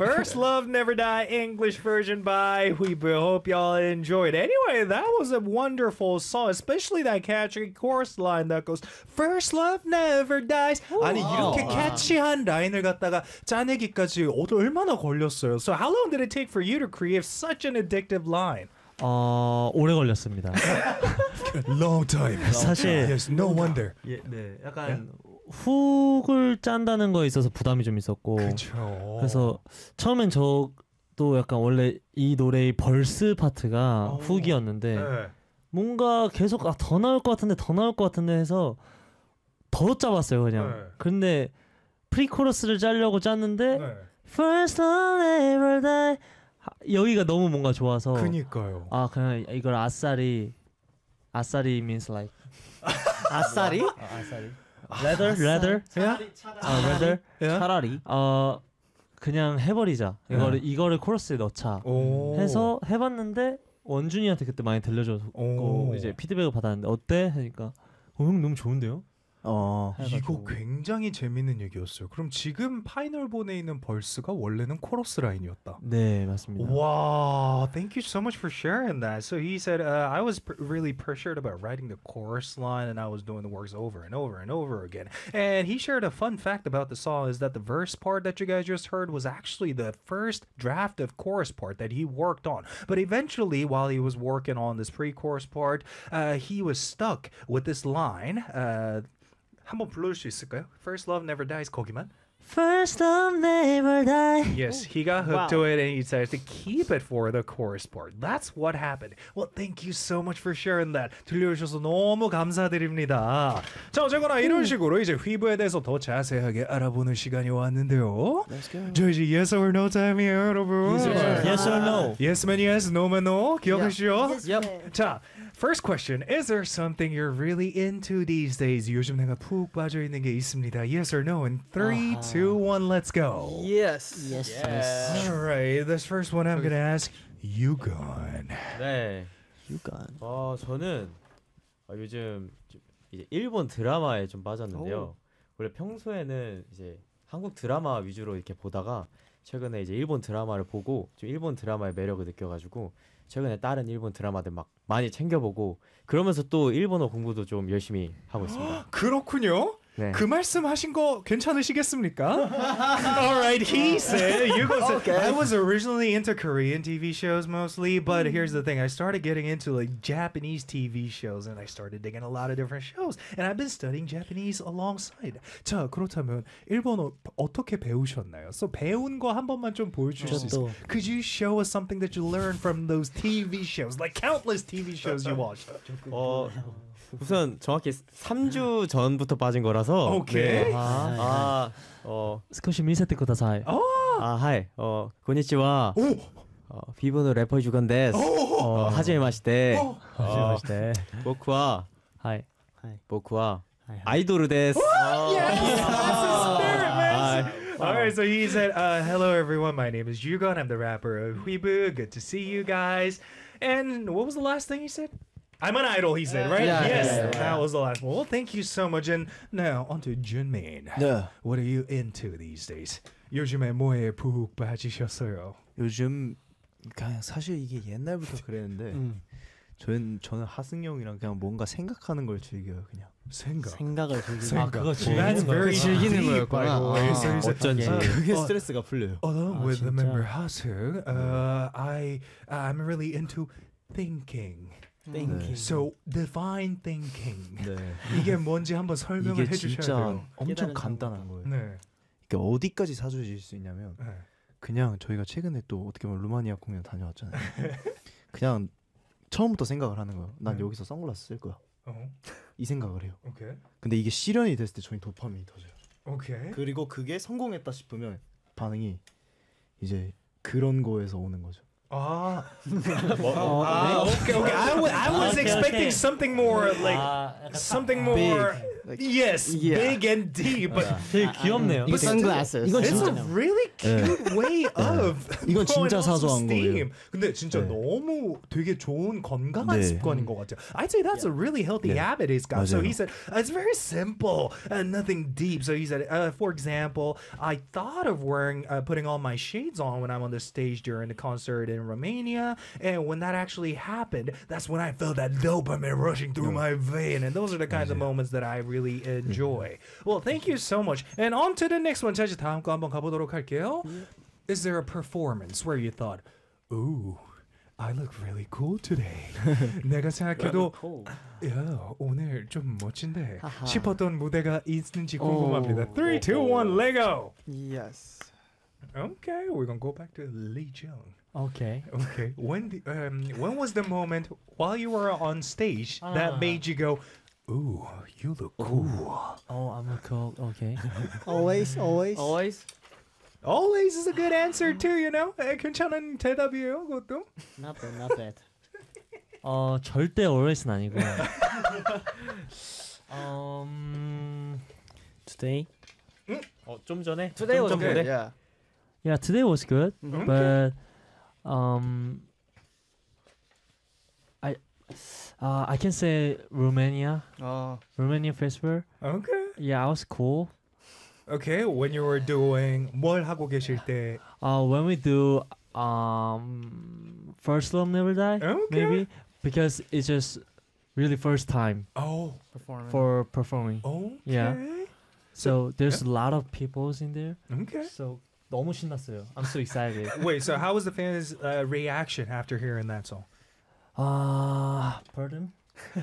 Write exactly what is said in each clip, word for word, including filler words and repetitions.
First Love Never Die English version by Weebu. Hope y'all enjoyed. Anyway, that was a wonderful song, especially that catchy chorus line that goes First Love Never Dies. 아니 이렇게 catchy한 라인을 갖다가 짜내기까지 얼마나 걸렸어요? So how long did it take for you to create such an addictive line? 어 오래 걸렸습니다. Long time. 사실 Yes, no wonder. 예, 네, 약간 훅을 짠다는 거에 있어서 부담이 좀 있었고, 그렇죠. 그래서 처음엔 저도 약간 원래 이 노래의 벌스 파트가 오. 훅이었는데 네. 뭔가 계속 아, 더 나올 것 같은데 더 나올 것 같은데 해서 더 짜봤어요 그냥. 네. 근데 프리코러스를 짜려고 짰는데 네. First love never die 여기가 너무 뭔가 좋아서 그니까요. 아 그냥 이걸 아싸리 아싸리 means like 아싸리? 아, 아싸리 leather leather 아 leather 차라리. 어 그냥 해버리자 이거를 이거를 코러스에 넣자 오. 해서 해봤는데 원준이한테 그때 많이 들려줬고 오. 이제 피드백을 받았는데 어때 하니까 어, 형 너무 좋은데요? 어. 이거 굉장히 재밌는 얘기였어요. 그럼 지금 파이널본에 있는 벌스가 원래는 코러스 라인이었다. 네 맞습니다. Wow, thank you so much for sharing that. So he said, uh, I was pr- really pressured about writing the chorus line and I was doing the works over and over and over again. And he shared a fun fact about the song is that the verse part that you guys just heard was actually the first draft of chorus part that he worked on. But eventually, while he was working on this pre-chorus part, uh, he was stuck with this line. Uh, 한번 불러줄 수 있을까요? First love never dies 거기만. First love never die. Yes, he got hooked to it and he decided to keep it for the chorus part. That's what happened. Well, thank you so much for sharing that. 들려주셔서 너무 감사드립니다. 자, 어쨌거나 이런 식으로 이제 휘브에 대해서 더 자세하게 알아보는 시간이 왔는데요. 저 이제 yes or no 타임이에요, 여러분. Yes or no? Yes man yes, no man no. 기억하시죠? Yep. 자, first question. Is there something you're really into these days? 요즘 내가 푹 빠져 있는 게 있습니다. Yes or no? In three, two, one, let's go. Yes. Yes. All right, this first one I'm gonna ask Yugon. 네. 유간. 어 저는 어, 요즘 좀 이제 일본 드라마에 좀 빠졌는데요. 원래 평소에는 이제 한국 드라마 위주로 이렇게 보다가 최근에 이제 일본 드라마를 보고 좀 일본 드라마의 매력을 느껴가지고 최근에 다른 일본 드라마들 막 많이 챙겨보고 그러면서 또 일본어 공부도 좀 열심히 하고 있습니다. 그렇군요. 네. 그 말씀하신 거 괜찮으시겠습니까? All right, he said. Yugo said, Okay. I was originally into Korean T V shows mostly, but here's the thing: I started getting into like Japanese T V shows, and I started digging a lot of different shows, and I've been studying Japanese alongside. 자, 그렇다면 일본어 어떻게 배우셨나요? So 배운 거 한 번만 좀 보여줄 수 있어요? Could you show us something that you learned from those T V shows, like countless T V shows you watched? 어 우선 정확히 삼 주 전부터 빠진 거라서. 오케이. 네. 아, 어, 少し見せてください. 아, 하이. 어, 고니치와. 어, 비번의 래퍼 주건데스. 어, 하지메 마시테. 하지메 마시테. 보쿠와. 하이. 보쿠와. 아이돌 데스. All right, so he said, uh, hello everyone, my name is Yugon, I'm the rapper of Huibu, good to see you guys. And what was the last thing he said? I'm an idol, he said, right? Yeah, yes, yeah, yeah. that was the last one. Well, thank you so much. And now, on to Junmain. 네. What are you into these days? 요즘에 뭐에 푹 빠지셨어요? 요즘 그냥 사실 이게 옛날부터 그랬는데 저는 저는 하승 형이랑 그냥 뭔가 생각하는 걸 즐겨요 그냥. 생각. 생각을 즐기는. 생각. 아, 그거 That's 즐기는 거. very 즐기는 deep, 거였구나. by the way. 아, So he said, 어쩐지. uh, 그게 uh, 스트레스가 풀려요. Along 아, with the 진짜? member Hasu, uh, I I'm really into thinking. Thinking. So define thinking. 네. 이게 뭔지 한번 설명을 이게 해주셔야 진짜 돼요. 엄청 깨달은 간단한 거예요. 네. 그러니까 어디까지 사주실 수 있냐면 네. 그냥 저희가 최근에 또 어떻게 보면 루마니아 공연 다녀왔잖아요. 그냥 처음부터 생각을 하는 거예요. 난 네. 여기서 선글라스 쓸 거야. 어. 이 생각을 해요. 오케이. 근데 이게 실현이 됐을 때 저희 도파민이 터져요. 오케이. 그리고 그게 성공했다 싶으면 반응이 이제 그런 거에서 오는 거죠. Ah. 어, Ah, okay, okay. I wa- I was Okay, expecting okay. something more like 아, 약간 something 딱- more. Like- Yes, Yeah. big and deep, but 되게 귀엽네요. 이거 sunglasses. 이건 it's a 진짜 really cute way of. 이건 진짜 going on some 사소한 steam. 거예요. 근데 진짜 네. 너무 되게 좋은 건강한 네. 습관인 것 같아요. I'd say that's a really healthy 네. habit he's got. So 맞아요. he said uh, it's very simple and nothing deep. So he said, uh, for example, I thought of wearing, uh, putting all my shades on when I'm on the stage during the concert in Romania, and when that actually happened, that's when I felt that dopamine rushing through my vein, and those are the kinds of moments that I really enjoy. Well, thank you so much. And on to the next one. 자, 이제 다음 거 한번 가보도록 할게요. Is there a performance where you thought, ooh, I look really cool today. 내가 생각해도 야, 오늘 좀 멋진데 하하. 싶었던 무대가 있는지 오. 궁금합니다. three, two, one, Lego. Yes. Okay, we're gonna go back to Lee Jung. 오케이. Okay, when the, um, when was the moment while you were on stage Ah. that made you go, ooh, you look cool? 어, I'm cool. 오케이. Always, always. Always. Always is a good answer too, you know. 에, 괜찮은 대답이에요, 그것도. Not bad, not bad. 어, 절대 always는 아니고. um, today. 어, 좀 전에. Today was 좀 good. 전에. Yeah. Yeah, today was good, Mhm. but um, I uh, I can say Romania, 어. Romania festival. Okay. Yeah, I was cool. Okay, when you were doing 뭘 하고 계실 때. Uh, when we do um, first love never die, Okay. maybe because it's just really first time Oh. Performance. for performing. Okay. Yeah. So there's a lot of peoples in there. Okay. So 너무 신났어요. I'm so excited. Wait, so how was the fans' uh, reaction after hearing that song? 아, pardon?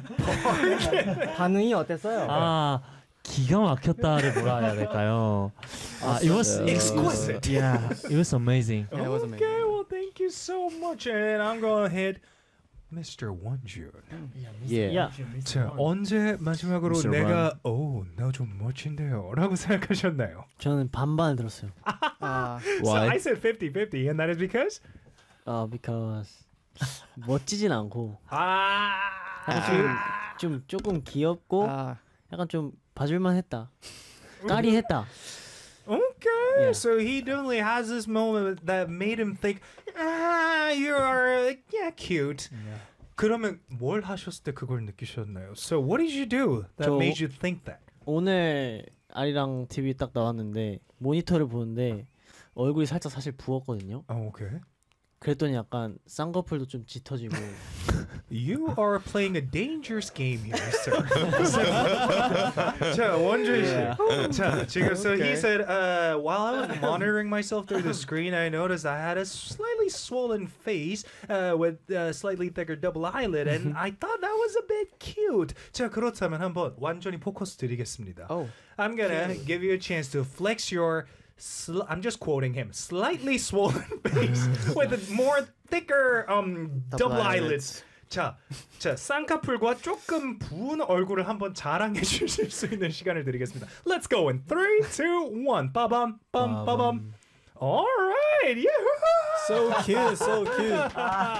반응이 어땠어요? 아, 기가 막혔다를 뭐라 해야 될까요? 아, it was Exquisite. Yeah, it was amazing. Yeah, it was Okay, amazing. well, thank you so much, and I'm gonna hit Mister Wonjun. Yeah. 자, 언제 마지막으로 미스터 내가 오, 나 좀 멋진데요 라고 생각하셨나요? 저는 반반 들었어요. 아, So I said fifty fifty, and that is because 어, because 멋지진 않고 아, 약간 좀, 좀 조금 귀엽고 아, 약간 좀 봐줄만 했다. 까리했다. Okay, Yeah. so he definitely has this moment that made him think, ah, you are, yeah, cute. 그러면 뭘 하셨을 때 그걸 느끼셨나요? So what did you do that 저- made you think that? 오늘 아리랑 티비 딱 나왔는데 모니터를 보는데 얼굴이 살짝 사실 부었거든요. Oh, okay. 그랬더니 약간 쌍꺼풀도 좀 짙어지고 You are playing a dangerous game here, sir. 자, 원준 씨. 자, 지금 so he said, uh, while I was monitoring myself through the screen, I noticed I had a slightly swollen face uh, with a slightly thicker double eyelid, and I thought that was a bit cute. 자, 그렇다면 한번 완전히 포커스 드리겠습니다. oh, I'm gonna give you a chance to flex your. Sl- I'm just quoting him. Slightly swollen face with a more thicker um double, Double eyelids. eyelids. 자, 자 쌍꺼풀과 조금 부은 얼굴을 한번 자랑해 주실 수 있는 시간을 드리겠습니다. Let's go in three, two, one. 빠밤, 빰, 빠밤. All right, yeah. So cute, so cute.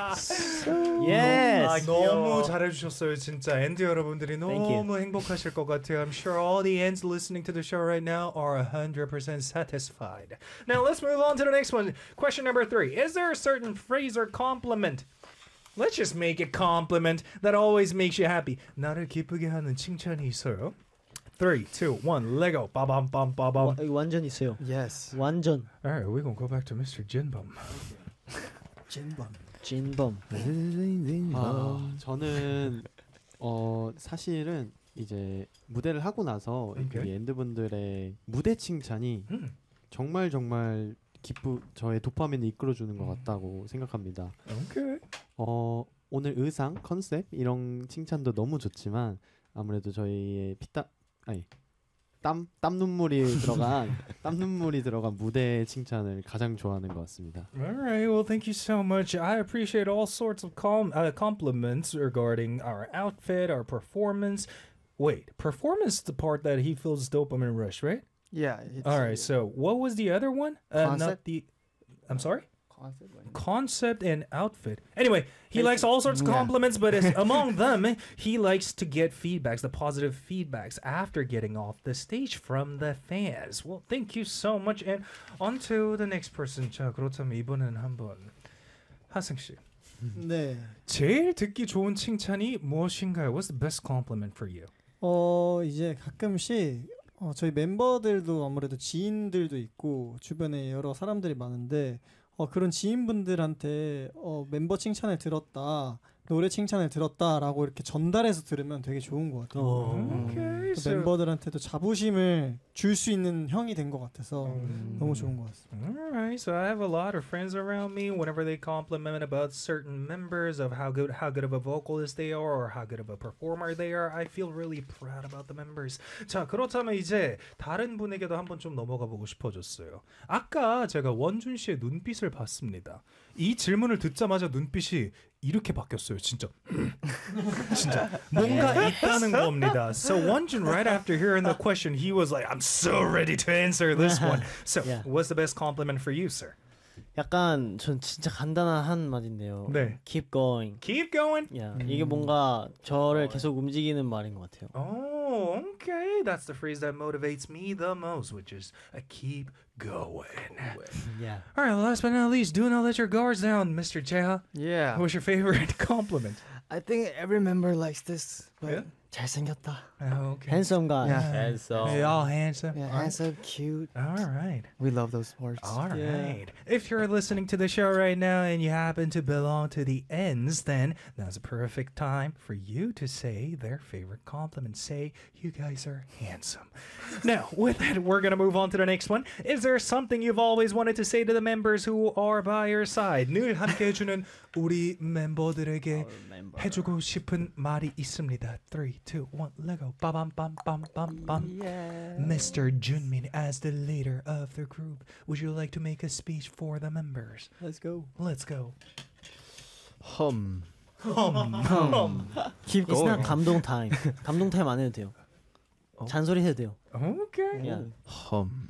Yes. 아, 너무 잘해주셨어요, 진짜. 앤드 여러분들이 Thank you. 너무 행복하실 것 같아요. I'm sure all the ends listening to the show right now are one hundred percent satisfied. Now let's move on to the next one. Question number three. Is there a certain phrase or compliment? Let's just make a compliment that always makes you happy. 나를 기쁘게 하는 칭찬이 있어요. three, two, one, Lego. 빠밤, 빰, 와, 빠밤. 여기 완전 있어요. yes. 완전 All right, we're gonna go back to Mister Jinbum. 진범. 진범. 아, 저는 어 사실은 이제 무대를 하고 나서 오케이. 우리 엔드분들의 무대 칭찬이 음. 정말 정말 기쁘 저의 도파민을 이끌어주는 것 같다고 생각합니다. Okay. 어 오늘 의상 컨셉 이런 칭찬도 너무 좋지만 아무래도 저희의 피땀 아니 땀 땀 눈물이 들어간 땀 눈물이 들어간 무대 칭찬을 가장 좋아하는 것 같습니다. All right. Well, thank you so much. I appreciate all sorts of com- uh, compliments regarding our outfit, our performance. Wait, performance is the part that he feels dopamine rush, right? Yeah. It's, All right. So, what was the other one? Uh, not Concept? the. I'm sorry. concept and outfit. Anyway, he likes all sorts of Yeah. compliments, but it's, among them, he likes to get feedbacks, the positive feedbacks after getting off the stage from the fans. Well, thank you so much. And on to the next person. 자, 그렇다면 이번엔 한번 하승 씨. 네. 제일 듣기 좋은 칭찬이 무엇인가요? What's the best compliment for you? 어 이제 가끔씩 어, 저희 멤버들도 아무래도 지인들도 있고 주변에 여러 사람들이 많은데 어, 그런 지인분들한테 어, 멤버 칭찬을 들었다, 노래 칭찬을 들었다라고 이렇게 전달해서 들으면 되게 좋은 것 같아요. 어. Okay, 또 so- 멤버들한테도 자부심을 줄 수 있는 형이 된 것 같아서 너무 좋은 것 같습니다. Alright, so I have a lot of friends around me. Whenever they compliment about certain members of how good how good of a vocalist they are or how good of a performer they are, I feel really proud about the members. 자, 그렇다면 이제 다른 분에게도 한번 좀 넘어가 보고 싶어졌어요. 아까 제가 원준 씨의 눈빛을 봤습니다. 이 질문을 듣자마자 눈빛이 이렇게 바뀌었어요. 진짜. 진짜 뭔가 있다는 겁니다. So 원준, right after hearing the question, he was like, I'm so ready to answer this one. So, Yeah. what's the best compliment for you, sir? 약간 전 진짜 간단한 한 마디인데요. 네. Keep going. Keep going. 야, 이게 뭔가 저를 계속 움직이는 말인 것 같아요. Oh, okay. That's the phrase that motivates me the most, which is uh, keep going. Yeah. All right, last but not least, do not let your guards down, Mister Jeha. Yeah. What's your favorite compliment? I think every member likes this. But Yeah? 잘생겼다. Oh, okay. Handsome guy. Yeah. And so They all handsome. Yeah, All right. handsome, cute. All right. We love those words. All right. Yeah. If you're listening to the show right now and you happen to belong to the ends, then now's a perfect time for you to say their favorite compliment. Say, you guys are handsome. Now, with that, we're going to move on to the next one. Is there something you've always wanted to say to the members who are by your side? 늘 함께 해주는 우리 멤버들에게 해주고 싶은 말이 있습니다. three, two, one, Lego. Bam, bam, bam, bam, bam. Mister Junmin, as the leader of the group, would you like to make a speech for the members? Let's go. Let's go. 험. Hum, hum. Keep It's going. not 감동 타임. 감동 타임 안 해도 돼요. 잔소리 해도 돼요. Okay. Yeah. 험.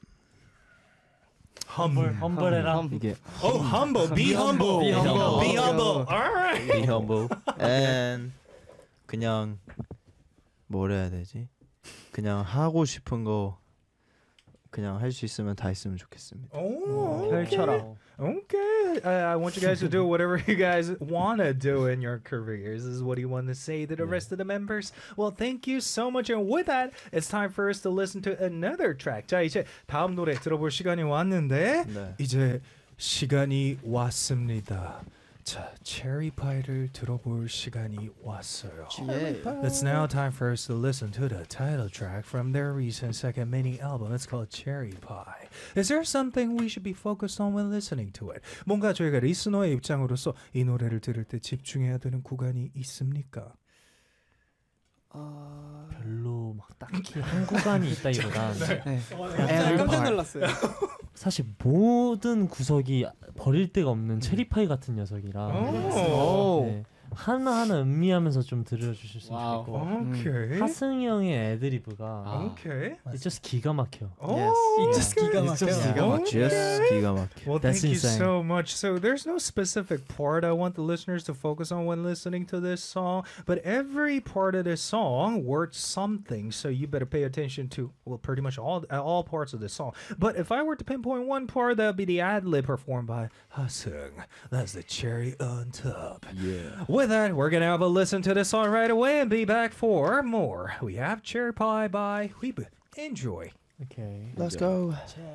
Humble. 험벌해라. 이게 Oh, humble. Be humble. Be humble. Be humble. All right. be humble and 그냥 뭘 해야 되지? 그냥 하고 싶은 거 그냥 할 수 있으면 다 했으면 좋겠습니다. Oh, 펼쳐라. okay. I, I want you guys to do whatever you guys want to do in your careers. This is what you want to say to the rest of the members. Well, thank you so much. And with that, it's time for us to listen to another track. 자, 이제 다음 노래 들어볼 시간이 왔는데 네. 이제 시간이 왔습니다. 자, 체리 파이를 들어볼 시간이 왔어요. It's now time for us to listen to the title track from their recent second mini album. It's called Cherry Pie. Is there something we should be focused on when listening to it? 뭔가 저희가 리스너의 입장으로서 이 노래를 들을 때 집중해야 되는 구간이 있습니까? 별로 막 딱히 한 구간이 있다기보단 네. 깜짝 part. 놀랐어요. 사실 모든 구석이 버릴 데가 없는 체리파이 같은 녀석이라 오. 네, 하나하나 음미하면서 좀 들려주셨으면 와우. 좋겠고 Okay. 하승이 형의 애드리브가 Okay. It's just 기가 막혀. Oh, Just 기가 막혀. 기가 막혀. Just 기가 막혀. Well, That's thank you insane. so much. So there's no specific part I want the listeners to focus on when listening to this song, but every part of this song worth something. So you better pay attention to well, pretty much all all parts of the song. But if I were to pinpoint one part, that would be the ad lib performed by Hasung. That's the cherry on top. Yeah. With that, we're gonna have a listen to this song right away and be back for more. We have Cherry Pie by Weeb. Enjoy. Okay. Let's go.